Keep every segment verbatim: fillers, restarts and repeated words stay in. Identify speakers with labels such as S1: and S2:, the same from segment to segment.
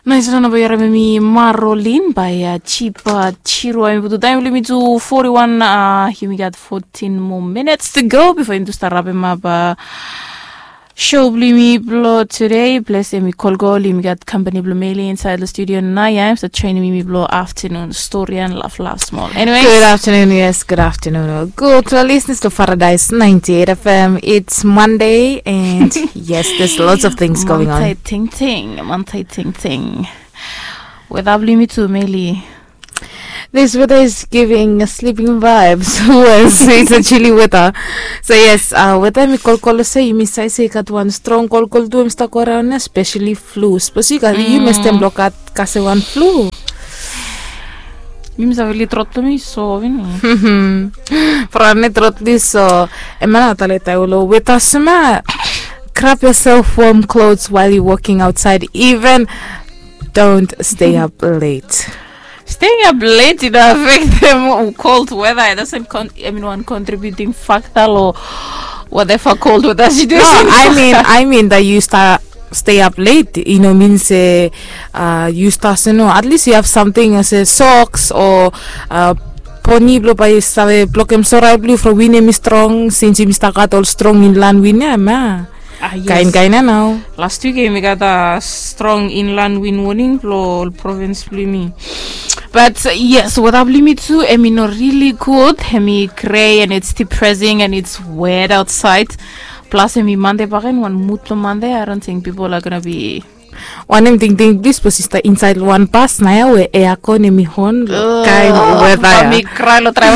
S1: Naisana bayarami Marolin by uh, cheap uh, Chiro. I'm to time limit to forty-one. Uh, here we got fourteen more minutes to go before into start wrapping up. Uh, show blimi blow today. Bless me kolgo lim got company blue maili inside the studio. Nine so training me blow afternoon story and laugh laugh small. Anyway,
S2: good afternoon. Yes, good afternoon. Good to listeners to Paradise ninety-eight F M. It's Monday and yes, there's lots of things going on.
S1: Ting ting, Monday ting ting. Without blimi to maili.
S2: This weather is giving a sleeping vibes. Yes, it's a chilly weather. So yes, uh, weather mi call call say mi say say kat one strong call call do msta corona, especially flu. Specifica you must block kase one flu.
S1: Mi mi saveli trotto mi so vini.
S2: Franne trotli so. Emana taleta ulo weather sma. Grab yourself warm clothes while you're walking outside. Even don't stay up late.
S1: Staying up late it affect them cold weather. It doesn't con- I mean one contributing factor or whatever cold weather situation.
S2: No, I mean I mean that you start stay up late, you know, means uh, uh you start you know at least you have something as uh, socks or uh pony blow by stave blokem sora blue for winning strong since you start all strong inland winner ma.
S1: Ah, yes.
S2: Kain kain now.
S1: Last week we got a strong inland wind warning for province blimi. But uh, yes, what I've limit to, I mean, not really good. I mean, gray and it's depressing and it's wet outside. Plus, I mean, Monday, one mutlo Monday, I don't think people are gonna be.
S2: One em ting ting this posista inside one pass na ya we aircon emi hon kind weather.
S1: Me cry lo trae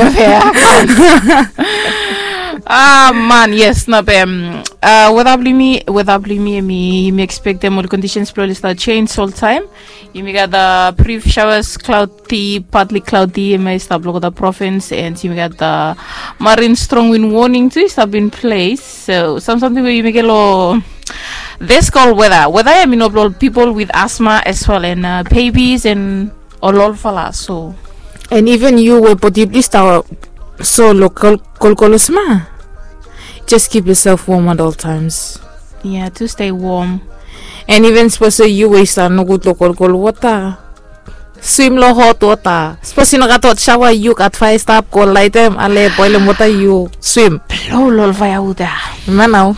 S1: Ah man, yes, no um uh without me without me me me expect them all conditions probably start change all time. You may got the brief showers, cloudy, partly cloudy, you may start block the province and you may got the marine strong wind warning too stop in place. So some something where you make a low this called weather. Weather I mean all people with asthma as well and uh, babies and all all fala so
S2: and even you will possibly start so local kolkolosma. Just keep yourself warm at all times.
S1: Yeah, to stay warm.
S2: And even suppose you waste no good local cold water. Swim lo hot water. Suppose you got shower you got fire stop cold light them ale boiling water you swim.
S1: Blow lol fire water.
S2: Now.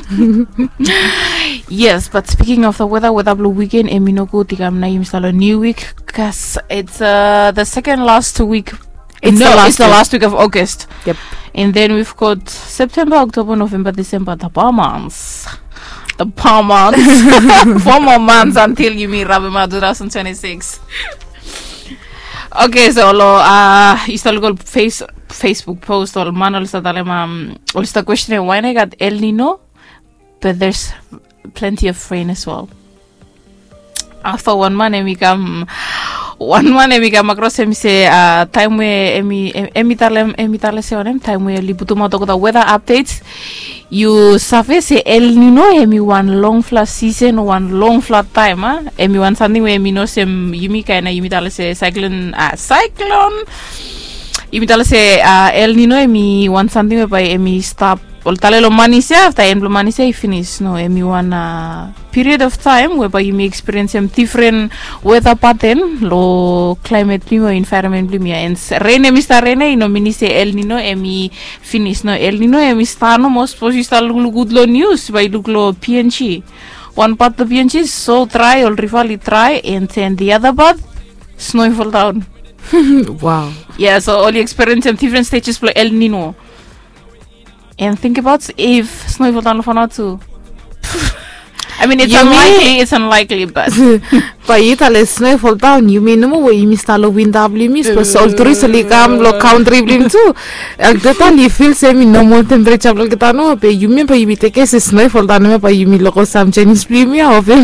S1: Yes, but speaking of the weather, weather blue weekend, I mean no good tigam na install a new week cause it's uh the second last week.
S2: It's
S1: no,
S2: the last
S1: it's the
S2: week.
S1: last week of August.
S2: Yep.
S1: And then we've got September, October, November, December, the power months. The power months. Four more months until you meet Rabima twenty twenty-six. Okay, so uh you still go face Facebook post or manual um or the question why I got El Nino, but there's plenty of rain as well. After one month we come one month we come across him say uh time where emi emi talem emi tale se onem time where libutu to the weather updates you surface say El Nino emi one long flat season one long flat time huh? Emi one something where emi no sem yumi kaina yumi tale se cyclone uh, cyclone yumi tale se uh, El Nino emi one something where by emi stop well tale lo manise after em lo manise finish no emi one uh, period of time whereby you may experience some different weather pattern lo climate plimo environment plimo and rain emi sta rain no minise El Nino emi finish no El Nino emi sta no most suppose sta lo good lo news by look lo P N G one part the P N G is so dry or rivally dry and then the other part snowfall down.
S2: Wow.
S1: Yeah, so all you experience some different stages for El Nino. And think about if snow will down for now too. I mean, it's you unlikely. Mean, it's unlikely, but
S2: but you tell us snow fall down. You mean no way? You miss the wind W miss, but all tourists will come look country blim too. At the time you feel same no more temperature like that no. But you mean, but you take a snow fall down. But you mean look some Chinese blim ya of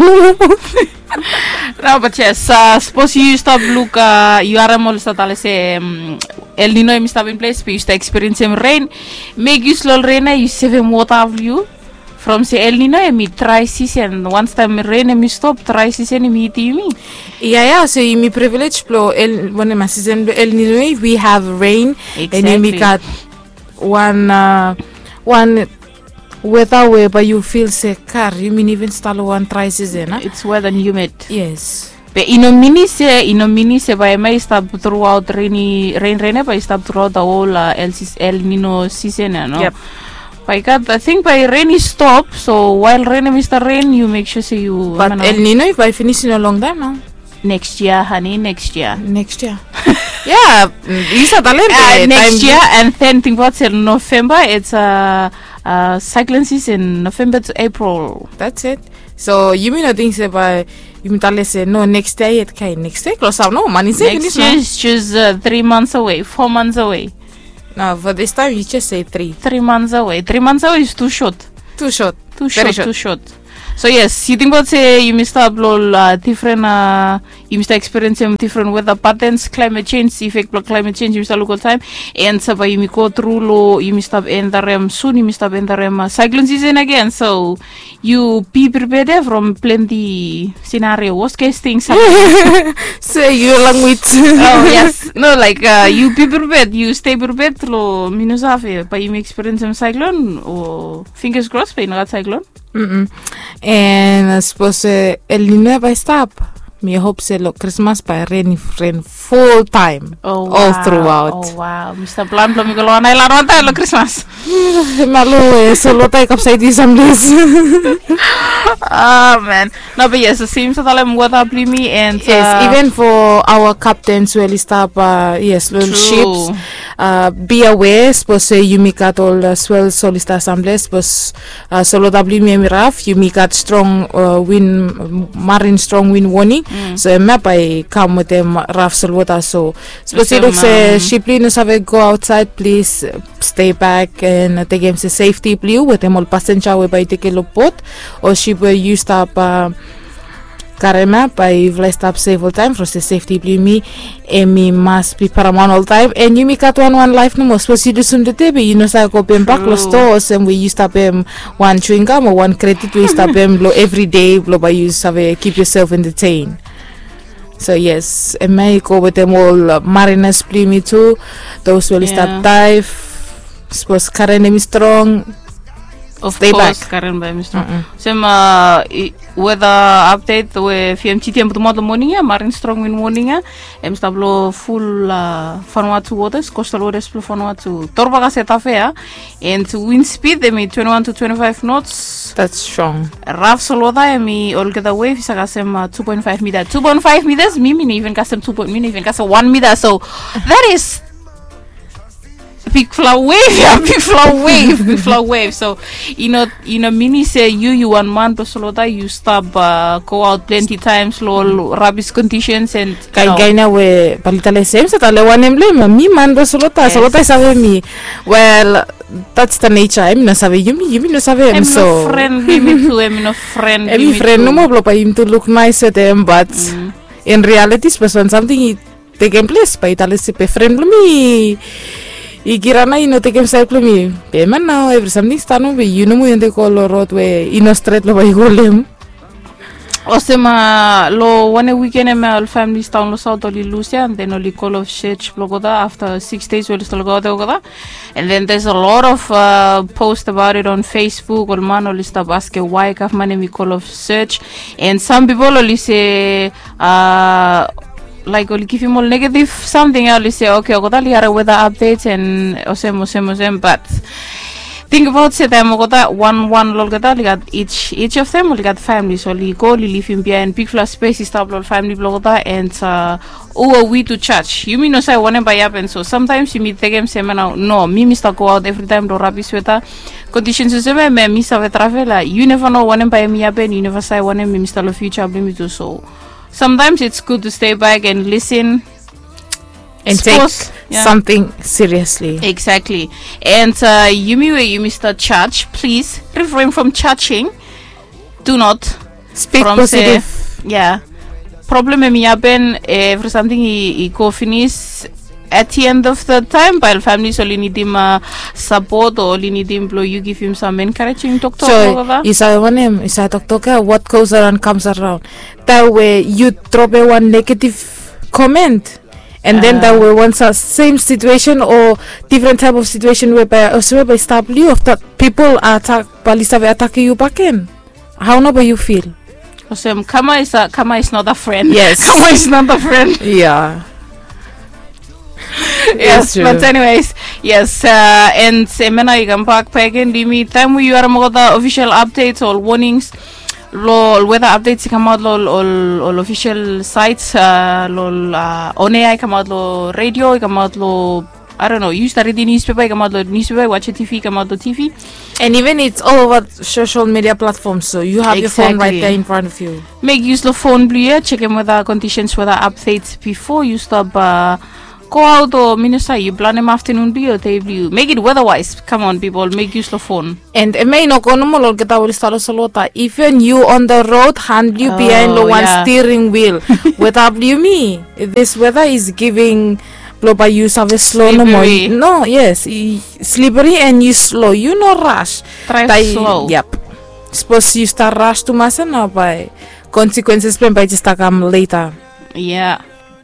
S1: no, but yes. Uh, suppose you stop look. Uh, you are more start to say El Nino is stop in place. But you start experiencing rain. Make you slow rain. You save water of you. From say El Nino emi dry season once time rain emi stop dry season emi timi.
S2: Yeah, yeah. So emi privilege flow El when my season El Nino we have rain exactly. And emi got one uh, one weather whereby you feel sick, car, you mean even stalo one try season, huh?
S1: It's weather and humid.
S2: Yes.
S1: But in a mini se, in a mini se, by may stop throughout rainy, rain, rain, by stop throughout the whole uh, El, El Nino season, you know?
S2: Yep.
S1: By God, I think by rainy stop, so while rain, Mister Rain, you make sure say you...
S2: But El Nino, if I finish in a long time now.
S1: Next year, honey, next year.
S2: Next year. Yeah, you said
S1: uh, next year, and then think what's in November, it's a uh, uh, cyclone season, November to April.
S2: That's it. So you mean I think say by you mean tell say no next year yet okay next year close up no money say
S1: next year is just uh, three months away, four months away.
S2: No, for this time you just say three.
S1: Three months away. Three months away is too short.
S2: Too short.
S1: Too
S2: Very
S1: short,
S2: short.
S1: Too short. So yes, you think about say you must have uh, different uh, you must experience different weather patterns, climate change, effect of climate change, you must have local time, and so you must go through low, you must have enter um, soon, you must have enter um, uh, cyclone season again. So you be prepared from plenty scenario, worst case things happen.
S2: Say you along with
S1: oh yes, no like uh, you be prepared, you stay prepared lo minus half but you may experience some cyclone or fingers crossed but you not cyclone.
S2: Mm-mm. And I suppose uh, El Nino by stop. Me hope say look Christmas by rain rain full time.
S1: Oh wow.
S2: All throughout.
S1: Oh wow. Mister Plan belum kalau anai laruan tayo lo Christmas.
S2: Malu eh solo tayo kapsay di samlis.
S1: Ah man. No but yes, it seems that I'm what up me and
S2: yes,
S1: uh,
S2: even for our captains who stop uh, yes little
S1: true.
S2: ships. Uh, be aware, suppose you make at all uh, swell solista assemblies, suppose uh, solo W M raf, you make at strong uh, wind, marine strong wind warning. Mm. So map I come with them raf solota. So suppose you look say ship no have go outside, please uh, stay back and uh, take them say safety blue with them all passenger way by take a look boat or ship where you stop. Uh, Karena by vlast up save all time for the safety blue me and me must be paramount all time and you make at one one life no more suppose you do some the tebe you know say go pem back lo stores and we used to pem one chewing gum or one credit we used to pem blow every day blow by you have keep yourself entertained. So yes, and may go with them all uh, mariners play me too those will yeah. start dive suppose Karen is strong.
S1: Of
S2: Stay
S1: course,
S2: back.
S1: Karen by Mister Some uh, weather update with F M T tempo tomorrow morning, marine strong wind warning, em stablo full uh, Vanuatu waters, coastal waters full Vanuatu. Torba kaseta fea, and wind speed they made twenty-one to twenty-five knots.
S2: That's strong.
S1: Rough solota emi all get the wave is kasem uh, two point five meters. two point five meters, mimi even kasem two point even kasem one meter. So that is big flow wave, yeah, big flow wave, big flow wave. So, you know, you know, mini say you, you one man, but solota, you stop, uh, go out plenty times, low rubbish conditions, and
S2: Kay kay na we palitale same sa tale one emblem me man ba solota solota sabi me well that's the nature I'm na sabi you me you me no sabi
S1: I'm
S2: so
S1: no friend me too I'm no friend
S2: I'm friend no mo blo pa him to look nice at them but mm. in reality was when something taken place pa itale si pe friend me Ikira na ino take himself lo mi. Peman now every something stano be you know mo yende ko lo road we ino straight lo ba igolem.
S1: Osema lo one weekend em all families town lo south oli Lucia and then oli call of church blogoda after six days we'll still go there and then there's a lot of uh, posts about it on Facebook or man oli stop asking why kaf man mi call of search and some people oli say uh like only give him all negative something else say okay I got a weather updates and osem osem osem but think about say them got one one lol got like each each of them got families so li go li live in behind big flat space is tablo family blogota and uh oh we to church you mean no say one by happen so sometimes you meet the game say no no me mister go out every time do rubbish weather conditions is me me miss have travel you never know one by me happen you never say one me mister lo future bring me to so sometimes it's good to stay back and listen
S2: and Suppose, take yeah. something seriously.
S1: Exactly. And uh, you mean you Mister Church, please refrain from churching. Do not
S2: speak from positive.
S1: Say, yeah. Problem me happen uh, for something he, he go finish at the end of the time, while families only need him uh, support or only need him blow, you give him some encouraging talk talk.
S2: So, is I one him, is I talk talk, what goes around comes around. That way, you drop a one negative comment, And then
S1: Uh,
S2: there were once a same situation or different type of situation whereby also whereby stop you of that people attack balista attack you back in. How no you feel?
S1: Awesome. Kama is a, Kama is not a friend.
S2: Yes.
S1: Kama is not a friend.
S2: Yeah.
S1: Yes,
S2: true.
S1: but anyways, yes, uh, and semana you can back again. Limi time we are more the official updates or warnings. Lol weather updates come out lol all, all official sites. Uh, lol uh, on A I come out lol radio. Come out lol I don't know. You study the newspaper. Come out lol newspaper. Watch a T V. Come out lol T V.
S2: And even it's all over social media platforms, so you have your phone right
S1: Exactly.
S2: there in front of you.
S1: Make use of phone blue. Check in weather conditions, weather updates before you stop. Uh, Go out or Minnesota, you plan them afternoon blue or day blue. Make it weather-wise. Come on, people, make use of phone.
S2: And it may not go no more get our solota. Even you on the road, hand you
S1: Oh,
S2: behind the one
S1: yeah.
S2: steering wheel. Without you me, this weather is giving blow by you have a slow no more.
S1: Slippery.
S2: No, yes, y- slippery and you slow. You no rush.
S1: Drive
S2: Tai-
S1: slow.
S2: Yep. Suppose you start rush too much and now by consequences plan by just come later.
S1: Yeah.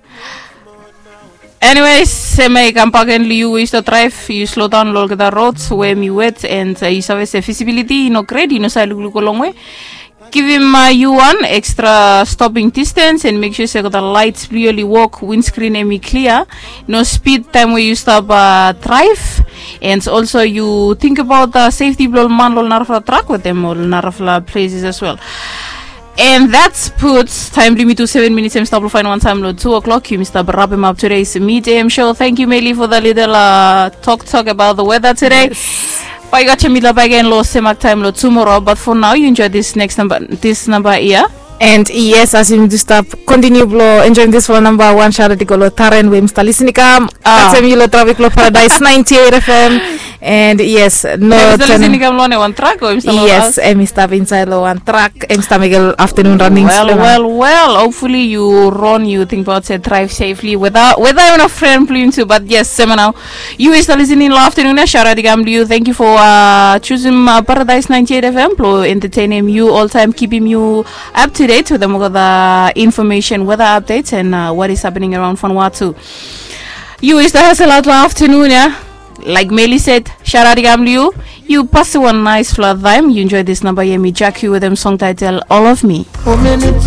S1: Anyways, semi kampagen liu is to drive, you slow down log the roads where me wet and uh, you have a visibility no great, you know, say look long way. Give him uh, you one extra stopping distance and make sure so the lights clearly walk, windscreen and me clear. No speed time where you stop uh, drive. And also you think about the safety blow man lol narafla track with them or narafla places as well. And that puts time limit to seven minutes. I'm stop fine one time load two o'clock. You Mister Wrap him up today's midday show. Thank you, Meili, for the little uh, talk talk about the weather today. Bye, got your meet up again. Lost same time load tomorrow. But for now, you enjoy this next number. This number here.
S2: And yes, as you to stop, continue blow enjoying this for number one. Shout out to Golo Taren, we Mister listening come.
S1: Ah.
S2: That's a traffic Lo Paradise ninety-eight F M. And yes, no.
S1: Hey, Mister
S2: ten-
S1: listening come on one track or Mister
S2: Yes, I'm Mister inside low one track. I'm Mister Miguel afternoon running.
S1: Well,
S2: slow.
S1: well, well. Hopefully you run. You think about say drive safely without without a friend playing too. But yes, sema now. You is listening in the afternoon. Shout out to you. Thank you for uh, choosing uh, Paradise ninety-eight F M. Blow entertaining you all time, keeping you up to date with the, the information, weather updates, and uh, what is happening around Vanuatu. You is the hustle out the afternoon, yeah. Like Meili said, shout out to you. You pass one nice flat time. You enjoy this number, yeah, me Jack you with them song title All of Me.